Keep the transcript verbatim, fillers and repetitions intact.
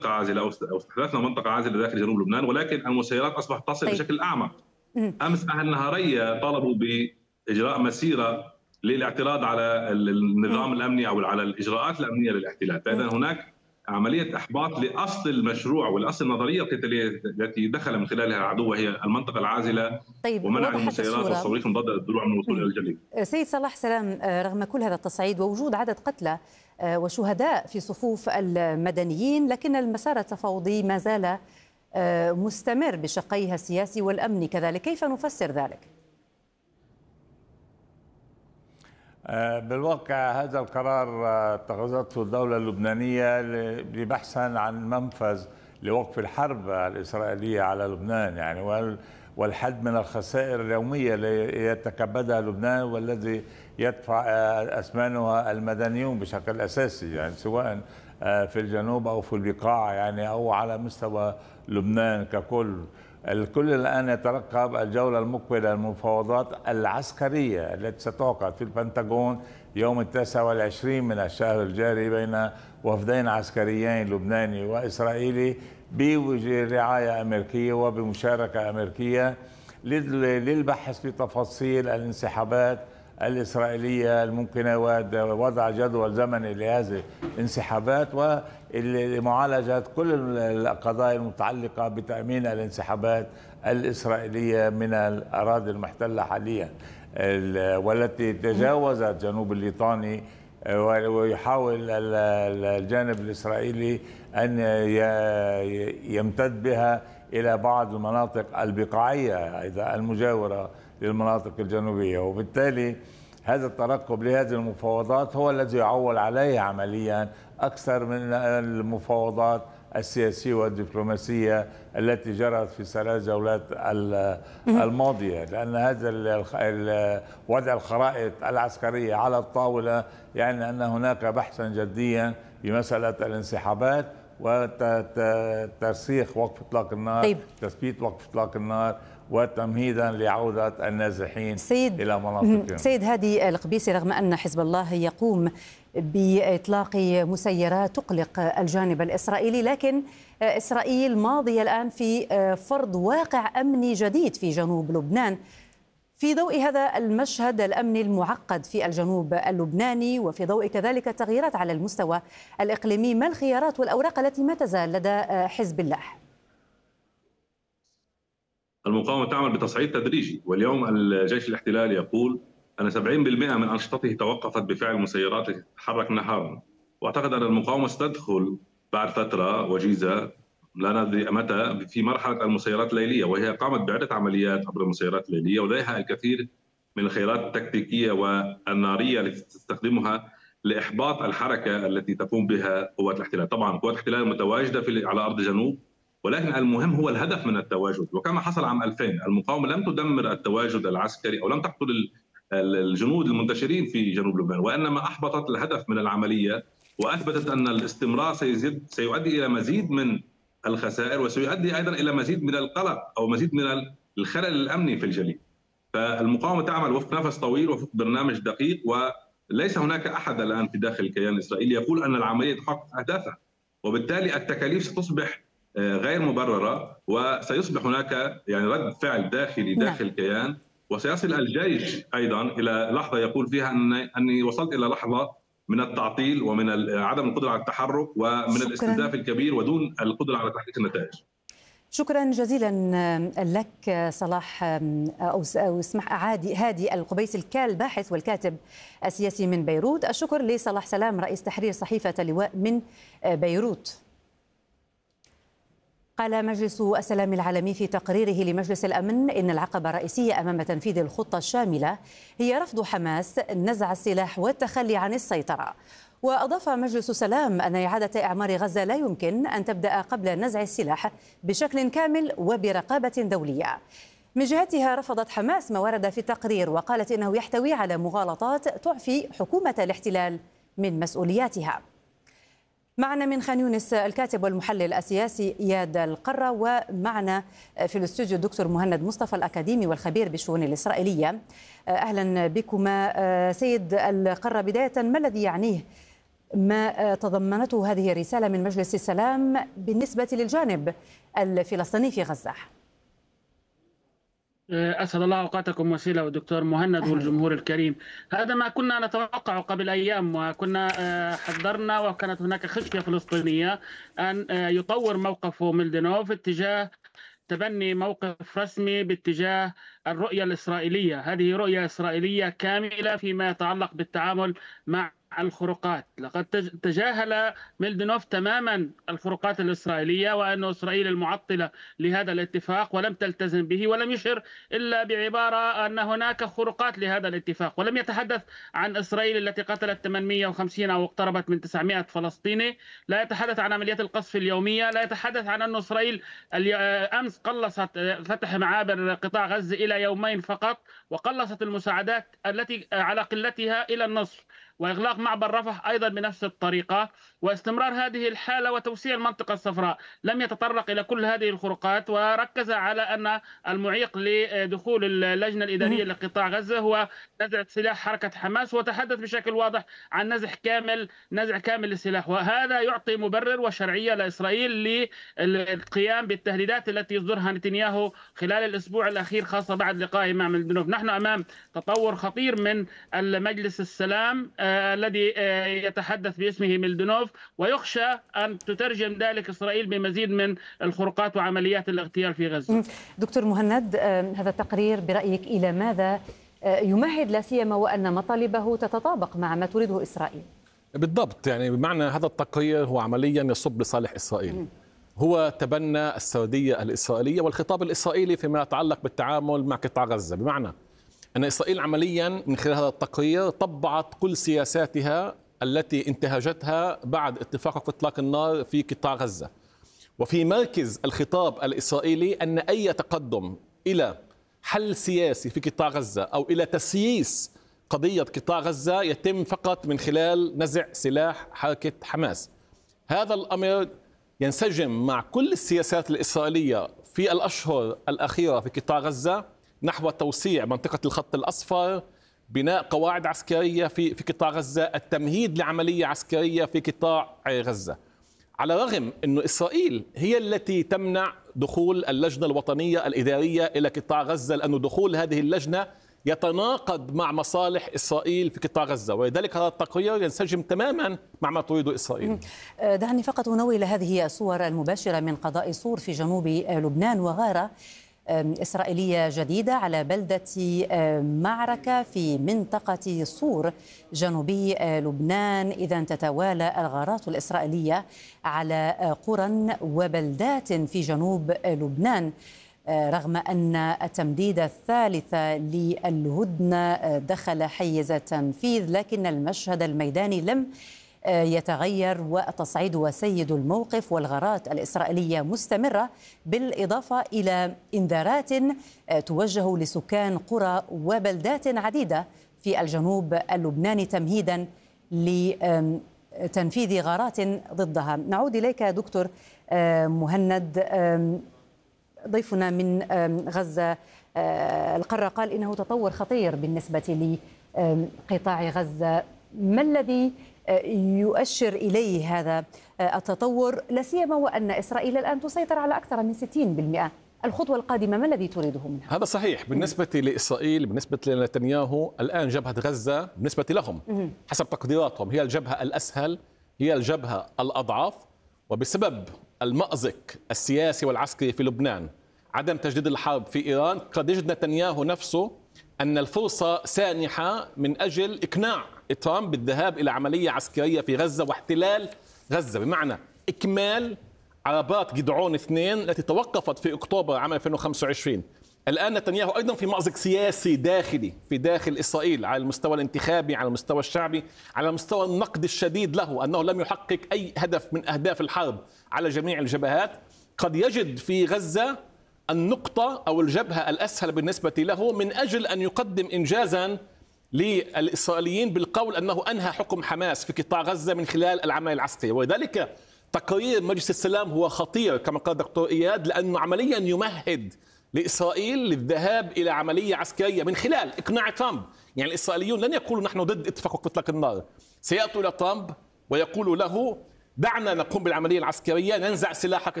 عازله او استحداثنا منطقه عازله داخل جنوب لبنان، ولكن المسيرات اصبحت تصل طيب. بشكل اعمق. امس اهل النهاريه طالبوا باجراء مسيره للاعتراض على النظام الامني او على الاجراءات الامنيه للاحتلال، فاذا هناك عمليه احباط لاصل المشروع والاصل النظريه القتاليه التي دخل من خلالها العدو، وهي المنطقه العازله. طيب، ومنع وضحت المسيرات الصورة. والصواريخ المضاده للدروع من الوصول الى الجليد. سيد صلاح سلام، رغم كل هذا التصعيد ووجود عدد قتلى وشهداء في صفوف المدنيين، لكن المسار التفاوضي ما زال مستمر بشقيها السياسي والأمني كذلك، كيف نفسر ذلك؟ بالواقع هذا القرار اتخذته الدولة اللبنانية لبحثا عن منفذ لوقف الحرب الإسرائيلية على لبنان، يعني والحد من الخسائر اليومية اللي يتكبدها لبنان والذي يدفع أثمانها المدنيون بشكل أساسي، يعني سواء في الجنوب أو في البقاع، يعني أو على مستوى لبنان ككل. الكل الآن يترقب الجولة المقبلة المفاوضات العسكرية التي ستعقد في البنتاغون يوم التاسع والعشرين من الشهر الجاري بين وفدين عسكريين لبناني وإسرائيلي بوجه رعاية أمريكية وبمشاركة أمريكية للبحث في تفاصيل الانسحابات الإسرائيلية الممكنة ووضع جدول زمني لهذه الانسحابات ولمعالجة كل القضايا المتعلقة بتأمين الانسحابات الإسرائيلية من الأراضي المحتلة حاليا والتي تجاوزت جنوب الليطاني، ويحاول الجانب الإسرائيلي أن يمتد بها إلى بعض المناطق البقاعية أيضا المجاورة للمناطق الجنوبية، وبالتالي هذا الترقب لهذه المفاوضات هو الذي يعول عليه عمليا أكثر من المفاوضات السياسية والدبلوماسية التي جرت في ثلاث جولات الماضية، لأن هذا وضع الخرائط العسكرية على الطاولة يعني أن هناك بحثا جديا بمسألة الانسحابات وترسيخ وقف إطلاق النار، طيب. تثبيت وقف إطلاق النار وتمهيدا لعودة النازحين سيد إلى مناطقهم. سيد هادي القبيسي، رغم أن حزب الله يقوم بإطلاق مسيرات تقلق الجانب الإسرائيلي، لكن إسرائيل ماضية الآن في فرض واقع أمني جديد في جنوب لبنان. في ضوء هذا المشهد الأمني المعقد في الجنوب اللبناني، وفي ضوء كذلك التغييرات على المستوى الإقليمي، ما الخيارات والأوراق التي ما تزال لدى حزب الله؟ المقاومة تعمل بتصعيد تدريجي، واليوم الجيش الاحتلالي يقول أن سبعين بالمئة من أنشطته توقفت بفعل مسيرات التي تتحرك نهارا، وأعتقد أن المقاومة ستدخل بعد فترة وجيزة لا ندري متى في مرحلة المسيرات الليلية، وهي قامت بعدة عمليات عبر المسيرات الليلية، ولديها الكثير من الخيارات التكتيكية والنارية التي تستخدمها لإحباط الحركة التي تقوم بها قوات الاحتلال. طبعا قوات الاحتلال متواجدة في على أرض الجنوب، ولكن المهم هو الهدف من التواجد. وكما حصل عام ألفين، المقاومة لم تدمر التواجد العسكري أو لم تقتل الجنود المنتشرين في جنوب لبنان، وإنما أحبطت الهدف من العملية، وأثبتت أن الاستمرار سيزيد سيؤدي إلى مزيد من الخسائر، وسيؤدي أيضا إلى مزيد من القلق أو مزيد من الخلل الأمني في الجليد. فالمقاومة تعمل وفق نفس طويل وفق برنامج دقيق، وليس هناك أحد الآن في داخل الكيان الإسرائيلي يقول أن العملية تحقق أهدافها، وبالتالي التكاليف ستصبح غير مبررة، وسيصبح هناك يعني رد فعل داخلي داخل الكيان، وسيصل الجيش أيضا إلى لحظة يقول فيها أني وصلت إلى لحظة من التعطيل ومن عدم القدرة على التحرك ومن شكراً. الاستنزاف الكبير ودون القدرة على تحقيق النتائج. شكرا جزيلا لك صلاح أو اسمح عادي هادي القبيسي الباحث والكاتب السياسي من بيروت. الشكر لصلاح سلام رئيس تحرير صحيفة اللواء من بيروت. قال مجلس السلام العالمي في تقريره لمجلس الأمن إن العقبة الرئيسية أمام تنفيذ الخطة الشاملة هي رفض حماس نزع السلاح والتخلي عن السيطرة. وأضاف مجلس السلام أن إعادة إعمار غزة لا يمكن أن تبدأ قبل نزع السلاح بشكل كامل وبرقابة دولية. من جهتها رفضت حماس ما ورد في التقرير، وقالت إنه يحتوي على مغالطات تعفي حكومة الاحتلال من مسؤولياتها. معنا من خان يونس الكاتب والمحلل السياسي إياد القرة، ومعنا في الاستوديو الدكتور مهند مصطفى الأكاديمي والخبير بالشؤون الإسرائيلية. أهلا بكما. سيد القرة، بداية ما الذي يعنيه ما تضمنته هذه الرسالة من مجلس السلام بالنسبة للجانب الفلسطيني في غزة؟ أسعد الله أوقاتكم وسيلة ودكتور مهند والجمهور الكريم. هذا ما كنا نتوقع قبل أيام، وكنا حذرنا وكانت هناك خشية فلسطينية أن يطور موقفه ميلدينوف اتجاه تبني موقف رسمي باتجاه الرؤية الإسرائيلية. هذه رؤية إسرائيلية كاملة فيما يتعلق بالتعامل مع الخروقات. لقد تجاهل ميلدينوف تماما الخروقات الإسرائيلية، وأن إسرائيل المعطلة لهذا الاتفاق ولم تلتزم به، ولم يشر إلا بعبارة أن هناك خروقات لهذا الاتفاق، ولم يتحدث عن إسرائيل التي قتلت ثمانمئة وخمسين أو اقتربت من تسعمئة فلسطيني، لا يتحدث عن عمليات القصف اليومية، لا يتحدث عن أن إسرائيل أمس قلصت فتح معابر قطاع غزة إلى يومين فقط، وقلصت المساعدات التي على قلتها إلى النصف، وإغلاق معبر رفح أيضا بنفس الطريقة، واستمرار هذه الحالة وتوسيع المنطقة الصفراء. لم يتطرق إلى كل هذه الخروقات، وركز على أن المعيق لدخول اللجنة الإدارية لقطاع غزة هو نزع سلاح حركة حماس، وتحدث بشكل واضح عن نزع كامل نزع كامل للسلاح، وهذا يعطي مبرر وشرعية لإسرائيل للقيام بالتهديدات التي يصدرها نتنياهو خلال الأسبوع الأخير، خاصة بعد لقائه مع ميلدينوف. نحن أمام تطور خطير من المجلس السلام الذي يتحدث باسمه ميلدينوف، ويخشى أن تترجم ذلك إسرائيل بمزيد من الخروقات وعمليات الاغتيال في غزة. دكتور مهند، هذا التقرير برأيك إلى ماذا يمهد، لا سيما وأن مطالبه تتطابق مع ما تريده إسرائيل؟ بالضبط، يعني بمعنى هذا التقرير هو عمليا يصب لصالح إسرائيل. هو تبنى السردية الإسرائيلية والخطاب الإسرائيلي فيما يتعلق بالتعامل مع قطاع غزة، بمعنى أن إسرائيل عمليا من خلال هذا التقرير طبعت كل سياساتها التي انتهجتها بعد اتفاق إطلاق النار في قطاع غزة. وفي مركز الخطاب الإسرائيلي أن أي تقدم إلى حل سياسي في قطاع غزة أو إلى تسييس قضية قطاع غزة يتم فقط من خلال نزع سلاح حركة حماس. هذا الأمر ينسجم مع كل السياسات الإسرائيلية في الأشهر الأخيرة في قطاع غزة نحو توسيع منطقة الخط الأصفر، بناء قواعد عسكرية في في قطاع غزة، التمهيد لعملية عسكرية في قطاع غزة. على الرغم أن إسرائيل هي التي تمنع دخول اللجنة الوطنية الإدارية إلى قطاع غزة، لأن دخول هذه اللجنة يتناقض مع مصالح إسرائيل في قطاع غزة، ولذلك هذا التقرير ينسجم تماما مع ما تريده إسرائيل. دعني فقط أنوه إلى هذه الصور المباشرة من قضاء صور في جنوب لبنان، وغارة إسرائيلية جديدة على بلدة معركة في منطقة صور جنوبي لبنان. إذا تتوالى الغارات الإسرائيلية على قرى وبلدات في جنوب لبنان، رغم أن التمديد الثالث للهدنة دخل حيز التنفيذ، لكن المشهد الميداني لم يتغير، والتصعيد وسيد الموقف، والغارات الإسرائيلية مستمرة، بالإضافة إلى إنذارات توجه لسكان قرى وبلدات عديدة في الجنوب اللبناني تمهيدا لتنفيذ غارات ضدها. نعود إليك دكتور مهند، ضيفنا من غزة القارة قال إنه تطور خطير بالنسبة لقطاع غزة. ما الذي يؤشر إليه هذا التطور، لا سيما وأن إسرائيل الآن تسيطر على أكثر من ستين بالمئة؟ الخطوة القادمة ما الذي تريده منها؟ هذا صحيح بالنسبة لإسرائيل. بالنسبة لنتنياهو الآن جبهة غزة بالنسبة لهم حسب تقديراتهم هي الجبهة الأسهل، هي الجبهة الأضعف، وبسبب المأزق السياسي والعسكري في لبنان، عدم تجديد الحرب في إيران، قد يجد نتنياهو نفسه أن الفرصة سانحة من أجل إقناع ترامب بالذهاب إلى عملية عسكرية في غزة واحتلال غزة، بمعنى إكمال عربات جدعون اثنين التي توقفت في أكتوبر عام ألفين وخمسة وعشرين. الآن نتنياهو أيضا في مأزق سياسي داخلي في داخل إسرائيل، على المستوى الانتخابي، على المستوى الشعبي، على مستوى النقد الشديد له أنه لم يحقق أي هدف من أهداف الحرب على جميع الجبهات. قد يجد في غزة النقطة أو الجبهة الأسهل بالنسبة له من أجل أن يقدم إنجازا للإسرائيليين بالقول أنه أنهى حكم حماس في قطاع غزة من خلال العمل العسكري. ولذلك تقرير مجلس السلام هو خطير كما قال دكتور إياد، لأنه عمليا يمهد لإسرائيل للذهاب إلى عملية عسكرية من خلال إقناع ترامب. يعني الإسرائيليون لن يقولوا نحن ضد اتفاق إطلاق النار، سيأتوا إلى ترامب ويقول له دعنا نقوم بالعملية العسكرية، ننزع سلاحك